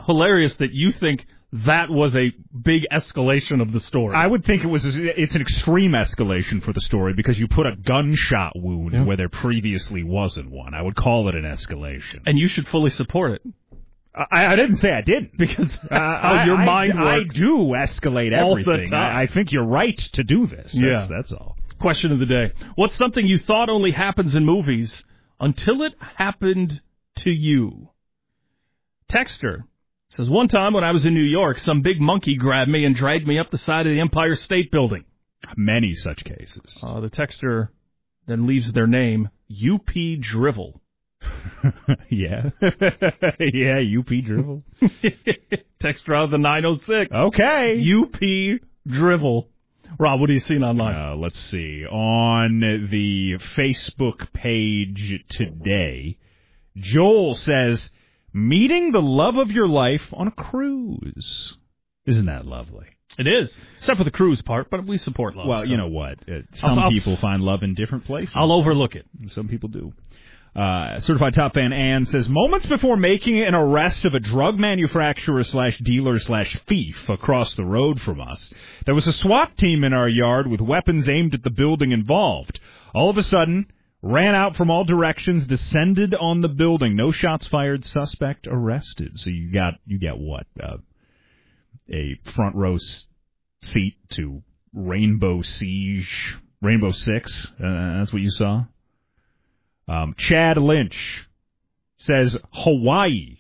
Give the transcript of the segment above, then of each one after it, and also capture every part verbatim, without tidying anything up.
hilarious that you think that was a big escalation of the story. I would think it was. It's an extreme escalation for the story because you put a gunshot wound yeah. where there previously wasn't one. I would call it an escalation. And you should fully support it. I, I didn't say I didn't. Because that's uh, how your I, mind I, works. I do escalate everything. All the time. I, I think you're right to do this. That's, yeah. that's all. Question of the day. What's something you thought only happens in movies until it happened to you? Texter says, one time when I was in New York, some big monkey grabbed me and dragged me up the side of the Empire State Building. Many such cases. Uh, the texter then leaves their name, U P Drivel. yeah. yeah, U P Drivel. Texter out of the nine oh six. Okay. U P Drivel. Rob, what are you seeing online? Uh, let's see. On the Facebook page today, Joel says, meeting the love of your life on a cruise. Isn't that lovely? It is. Except for the cruise part, but we support love. Well, so. you know what? Uh, some I'll, I'll, people find love in different places. I'll overlook it. Some people do. Uh, certified top fan Ann says, moments before making an arrest of a drug manufacturer slash dealer slash thief across the road from us, there was a SWAT team in our yard with weapons aimed at the building involved. All of a sudden, ran out from all directions, descended on the building. No shots fired, suspect arrested. So you got, you got what? Uh, a front row s- seat to Rainbow Siege, Rainbow Six. Uh, that's what you saw? Um, Chad Lynch says, Hawaii.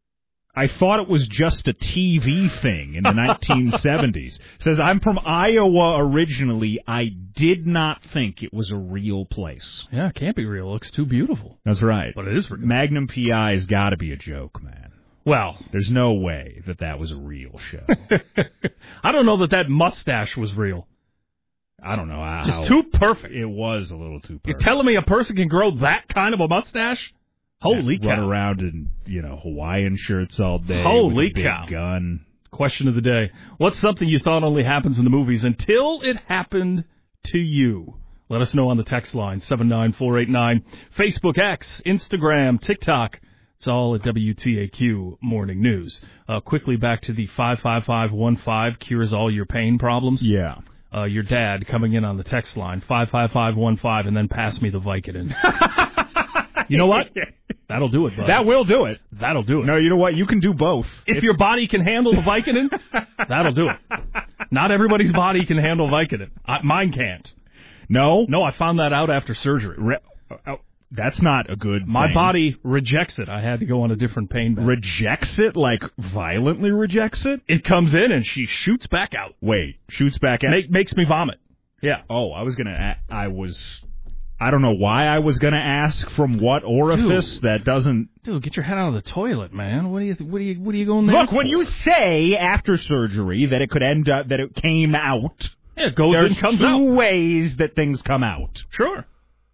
I thought it was just a T V thing in the nineteen seventies. Says, I'm from Iowa originally. I did not think it was a real place. Yeah, it can't be real. It looks too beautiful. That's right. But it is real. Magnum P I has got to be a joke, man. Well, there's no way that that was a real show. I don't know that that mustache was real. I don't know how. Just too perfect. It was a little too perfect. You're telling me a person can grow that kind of a mustache? Holy yeah, cow. Run around in, you know, Hawaiian shirts all day. Holy with a big cow. Gun. Question of the day. What's something you thought only happens in the movies until it happened to you? Let us know on the text line, seven nine four eight nine. Facebook, X, Instagram, TikTok. It's all at W T A Q Morning News. Uh, quickly back to the five five five one five cures all your pain problems. Yeah. Uh, your dad coming in on the text line, five five five one five, and then pass me the Vicodin. You know what? That'll do it, buddy. That will do it. That'll do it. No, you know what? You can do both. If, if your body can handle the Vicodin, that'll do it. Not everybody's body can handle Vicodin. I, mine can't. No? No, I found that out after surgery. Re- oh, that's not a good My thing. body rejects it. I had to go on a different pain med. Rejects it? Like, violently rejects it? It comes in and she shoots back out. Wait, shoots back out? Make, makes me vomit. Yeah. Oh, I was going to... I was... I don't know why I was going to ask from what orifice. Dude, that doesn't... Dude, get your head out of the toilet, man. What are you What are you What are you going there Look, for? when you say after surgery that it could end up... that it came out... Yeah, it goes There's in, comes two out. ways that things come out. Sure.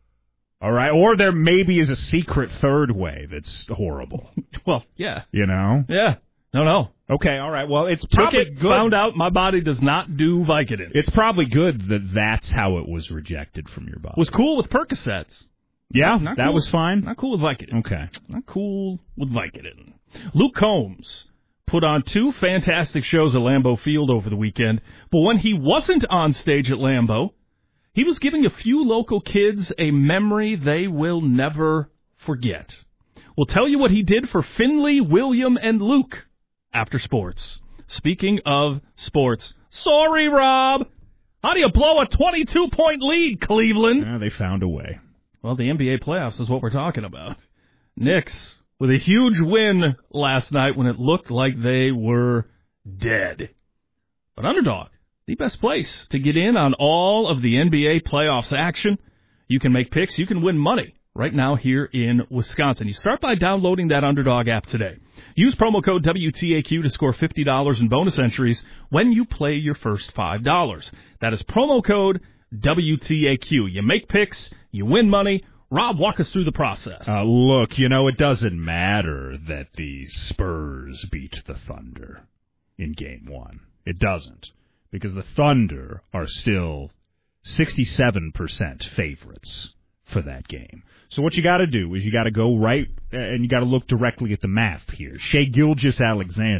All right? Or there maybe is a secret third way that's horrible. Well, yeah. You know? Yeah. No, no. Okay, all right. Well, it's Took probably it, good. found out my body does not do Vicodin. It's probably good that that's how it was rejected from your body. Was cool with Percocets. Yeah, not that cool. was fine? Not cool with Vicodin. Okay. Not cool with Vicodin. Luke Combs put on two fantastic shows at Lambeau Field over the weekend, but when he wasn't on stage at Lambeau, he was giving a few local kids a memory they will never forget. We'll tell you what he did for Finley, William, and Luke after sports. Speaking of sports, sorry, Rob. How do you blow a twenty-two point lead, Cleveland? Yeah, they found a way. Well, the N B A playoffs is what we're talking about. Knicks with a huge win last night when it looked like they were dead. But Underdog, the best place to get in on all of the N B A playoffs action. You can make picks. You can win money right now here in Wisconsin. You start by downloading that Underdog app today. Use promo code W T A Q to score fifty dollars in bonus entries when you play your first five dollars. That is promo code W T A Q. You make picks, you win money. Rob, walk us through the process. Uh, look, you know, it doesn't matter that the Spurs beat the Thunder in game one. It doesn't. Because the Thunder are still sixty-seven percent favorites for that game. So what you got to do is you got to go right, and you got to look directly at the math here. Shai Gilgeous-Alexander